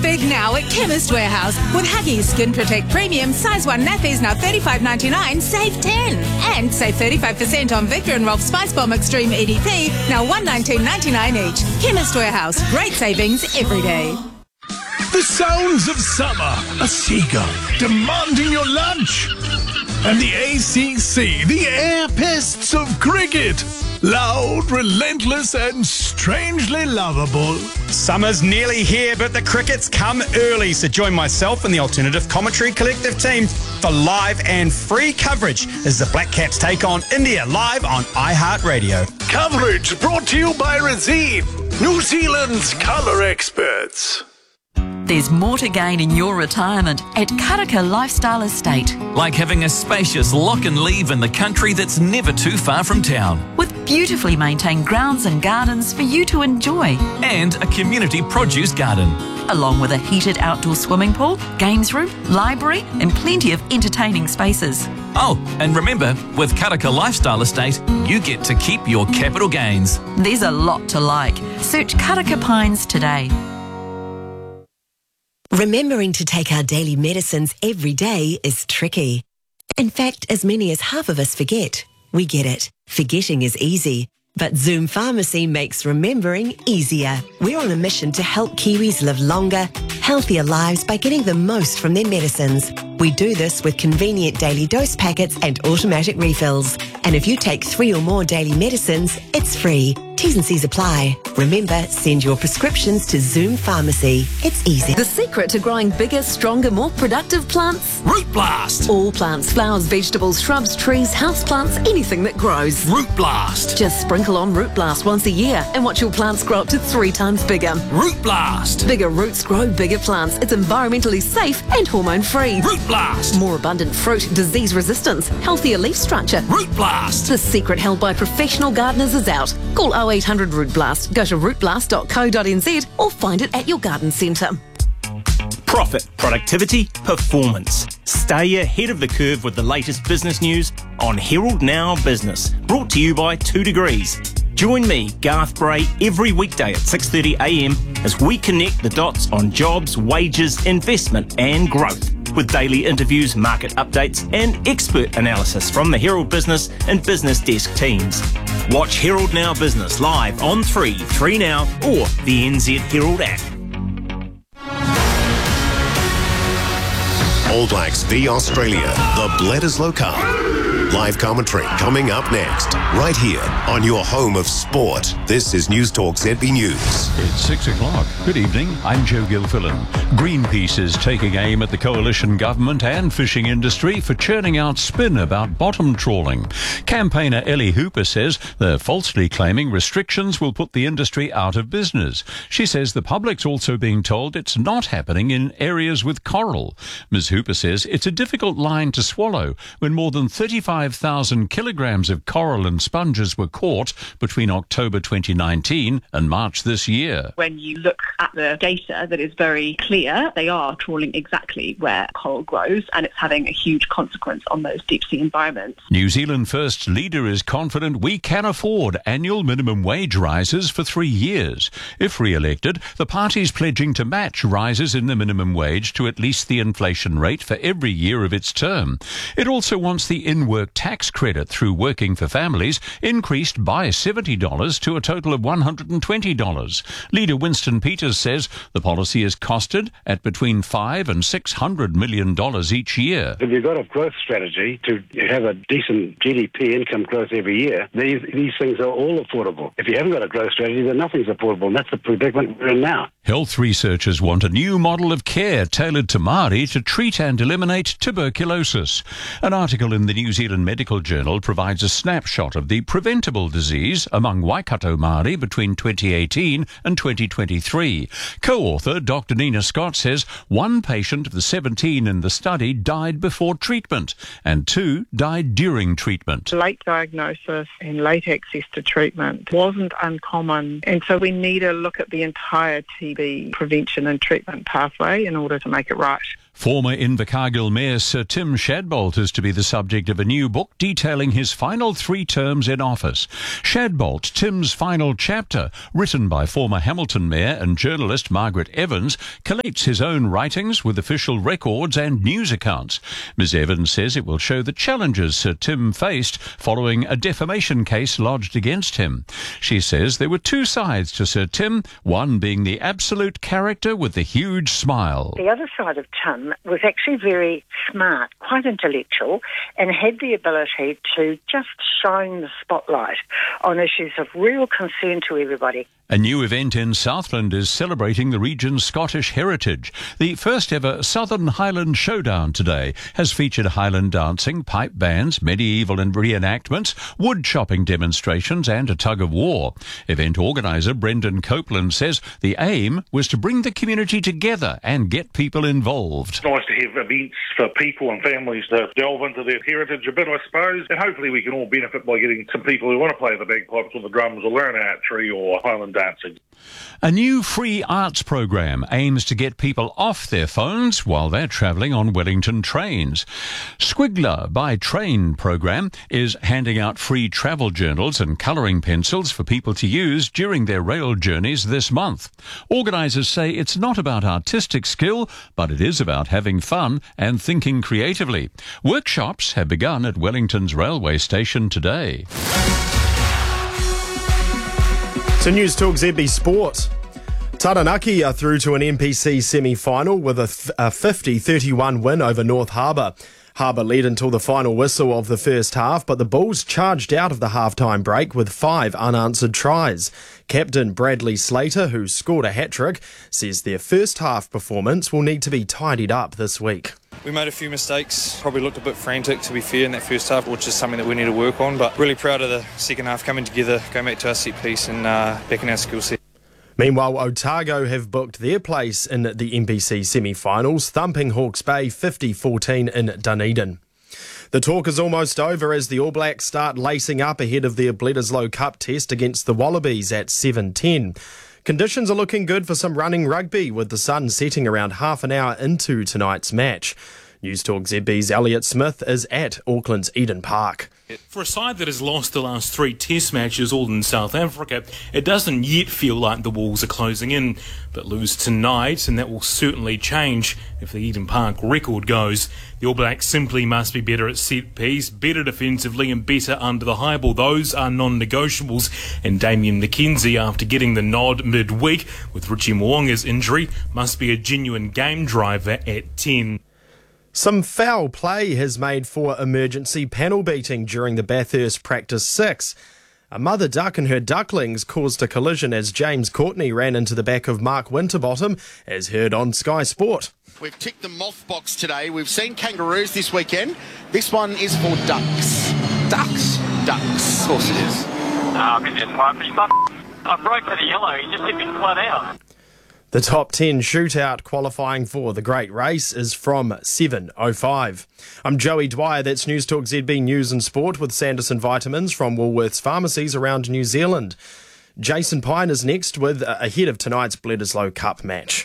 big now at Chemist Warehouse with Huggies Skin Protect Premium size 1 nappies now $35.99, save 10. And save 35% on Victor and Rolf Spice Bomb Extreme EDP, now $119.99 each. Chemist Warehouse, great savings every day. The sounds of summer, a seagull demanding your lunch. And the ACC, the air pests of cricket. Loud, relentless and strangely lovable. Summer's nearly here, but the cricket's come early. So join myself and the Alternative Commentary Collective team for live and free coverage as the Black Caps take on India live on iHeartRadio. Coverage brought to you by Razine, New Zealand's colour experts. There's more to gain in your retirement at Karaka Lifestyle Estate. Like having a spacious lock and leave in the country that's never too far from town. With beautifully maintained grounds and gardens for you to enjoy. And a community produce garden. Along with a heated outdoor swimming pool, games room, library and plenty of entertaining spaces. Oh, and remember, with Karaka Lifestyle Estate, you get to keep your capital gains. There's a lot to like. Search Karaka Pines today. Remembering to take our daily medicines every day is tricky. In fact, as many as half of us forget. We get it. Forgetting is easy. But Zoom Pharmacy makes remembering easier. We're on a mission to help Kiwis live longer, healthier lives by getting the most from their medicines. We do this with convenient daily dose packets and automatic refills. And if you take 3 or more daily medicines, it's free. T's and C's apply. Remember, send your prescriptions to Zoom Pharmacy. It's easy. The secret to growing bigger, stronger, more productive plants? Root Blast! All plants, flowers, vegetables, shrubs, trees, houseplants, anything that grows. Root Blast! Just sprinkle on Root Blast once a year and watch your plants grow up to 3 times bigger. Root Blast! Bigger roots grow bigger plants. It's environmentally safe and hormone-free. Root Blast! More abundant fruit, disease resistance, healthier leaf structure. Root Blast! The secret held by professional gardeners is out. Call 0800 Root Blast, go to rootblast.co.nz or find it at your garden centre. Profit, productivity, performance. Stay ahead of the curve with the latest business news on Herald Now Business, brought to you by 2 Degrees. Join me, Garth Bray, every weekday at 6:30am as we connect the dots on jobs, wages, investment and growth, with daily interviews, market updates and expert analysis from the Herald Business and Business Desk teams. Watch Herald Now Business live on 3 Now or the NZ Herald app. All Blacks v Australia, the Bledisloe Cup. Live commentary coming up next, right here on your home of sport. This is News Talk ZB News. It's 6 o'clock. Good evening. I'm Joe Gilfillan. Greenpeace is taking aim at the coalition government and fishing industry for churning out spin about bottom trawling. Campaigner Ellie Hooper says they're falsely claiming restrictions will put the industry out of business. She says the public's also being told it's not happening in areas with coral. Ms. Hooper says it's a difficult line to swallow when more than 35,000 kilograms of coral and sponges were caught between October 2019 and March this year. When you look at the data that is very clear, they are trawling exactly where coral grows, and it's having a huge consequence on those deep sea environments. New Zealand First leader is confident we can afford annual minimum wage rises for 3 years. If re-elected, the party's pledging to match rises in the minimum wage to at least the inflation rate for every year of its term. It also wants the in-work tax credit through Working for Families increased by $70 to a total of $120. Leader Winston Peters says the policy is costed at between $500 and $600 million each year. If you've got a growth strategy to have a decent GDP income growth every year, these things are all affordable. If you haven't got a growth strategy, then nothing's affordable, and that's the predicament we're in now. Health researchers want a new model of care tailored to Māori to treat and eliminate tuberculosis. An article in the New Zealand Medical Journal provides a snapshot of the preventable disease among Waikato Māori between 2018 and 2023. Co-author Dr. Nina Scott says one patient of the 17 in the study died before treatment and 2 died during treatment. Late diagnosis and late access to treatment wasn't uncommon, and so we need to look at the entire TB prevention and treatment pathway in order to make it right. Former Invercargill Mayor Sir Tim Shadbolt is to be the subject of a new book detailing his final 3 terms in office. Shadbolt, Tim's Final Chapter, written by former Hamilton Mayor and journalist Margaret Evans, collates his own writings with official records and news accounts. Ms Evans says it will show the challenges Sir Tim faced following a defamation case lodged against him. She says there were 2 sides to Sir Tim, one being the absolute character with the huge smile. The other side of Tim was actually very smart, quite intellectual, and had the ability to just shine the spotlight on issues of real concern to everybody. A new event in Southland is celebrating the region's Scottish heritage. The first ever Southern Highland Showdown today has featured Highland dancing, pipe bands, medieval and reenactments, wood chopping demonstrations and a tug of war. Event organiser Brendan Copeland says the aim was to bring the community together and get people involved. It's nice to have events for people and families to delve into their heritage a bit, I suppose, and hopefully we can all benefit by getting some people who want to play the bagpipes or the drums or learn archery or Highland dancing. A new free arts program aims to get people off their phones while they're travelling on Wellington trains. Squiggler by Train program is handing out free travel journals and colouring pencils for people to use during their rail journeys this month. Organisers say it's not about artistic skill, but it is about having fun and thinking creatively. Workshops have begun at Wellington's railway station today. So News Talk ZB Sport. Taranaki are through to an NPC semi-final with a 50-31 win over North Harbour. Harbour led until the final whistle of the first half, but the Bulls charged out of the half-time break with 5 unanswered tries. Captain Bradley Slater, who scored a hat-trick, says their first half performance will need to be tidied up this week. We made a few mistakes, probably looked a bit frantic to be fair in that first half, which is something that we need to work on, but really proud of the second half coming together, going back to our set piece and back in our skill set. Meanwhile, Otago have booked their place in the NPC semi-finals, thumping Hawke's Bay 50-14 in Dunedin. The talk is almost over as the All Blacks start lacing up ahead of their Bledisloe Cup test against the Wallabies at 7:10. Conditions are looking good for some running rugby, with the sun setting around half an hour into tonight's match. News Talk ZB's Elliot Smith is at Auckland's Eden Park. For a side that has lost the last 3 test matches, all in South Africa, it doesn't yet feel like the Wolves are closing in. But lose tonight, and that will certainly change if the Eden Park record goes. The All Blacks simply must be better at set piece, better defensively and better under the high ball. Those are non-negotiables. And Damien McKenzie, after getting the nod midweek with Richie Mo'unga's injury, must be a genuine game driver at 10. Some foul play has made for emergency panel beating during the Bathurst Practice 6. A mother duck and her ducklings caused a collision as James Courtney ran into the back of Mark Winterbottom, as heard on Sky Sport. We've ticked the moth box today. We've seen kangaroos this weekend. This one is for ducks. Ducks? Ducks. Of course it is. I'm in this pipe. I broke to the yellow. He just hit me flat out. The top 10 shootout qualifying for the Great Race is from 7:05. I'm Joey Dwyer, that's News Talk ZB News and Sport with Sanderson Vitamins from Woolworths pharmacies around New Zealand. Jason Pine is next with ahead of tonight's Bledisloe Cup match.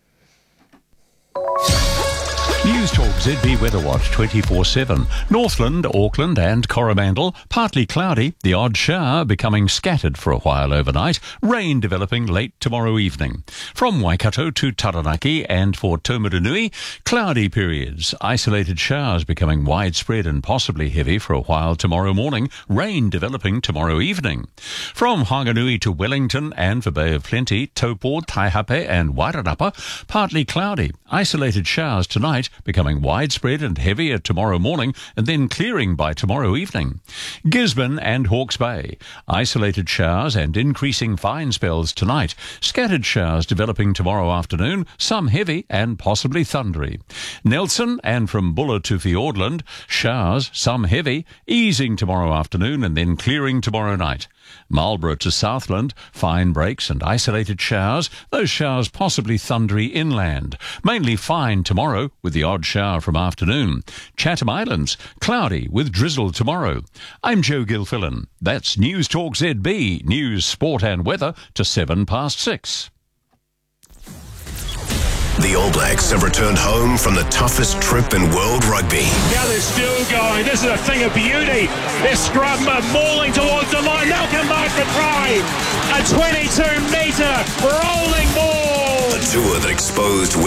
News Talk ZB Weather Watch 24/7. Northland, Auckland and Coromandel, partly cloudy, the odd shower becoming scattered for a while overnight, rain developing late tomorrow evening. From Waikato to Taranaki and for Taumarunui, cloudy periods, isolated showers becoming widespread and possibly heavy for a while tomorrow morning, rain developing tomorrow evening. From Hanganui to Wellington and for Bay of Plenty, Taupo, Taihape and Wairarapa, partly cloudy, isolated showers tonight, becoming widespread and heavier tomorrow morning and then clearing by tomorrow evening. Gisborne and Hawke's Bay, isolated showers and increasing fine spells tonight. Scattered showers developing tomorrow afternoon, some heavy and possibly thundery. Nelson and from Buller to Fiordland, showers, some heavy, easing tomorrow afternoon and then clearing tomorrow night. Marlborough to Southland, fine breaks and isolated showers, those showers possibly thundery inland. Mainly fine tomorrow with the odd shower from afternoon. Chatham Islands, cloudy with drizzle tomorrow. I'm Joe Gilfillan. That's News Talk ZB, news, sport and weather to 6:07. The All Blacks have returned home from the toughest trip in world rugby. Now they're still going. This is a thing of beauty. They're scrum mauling towards the line. They'll come back for try. A 22-metre rolling ball. A tour that exposed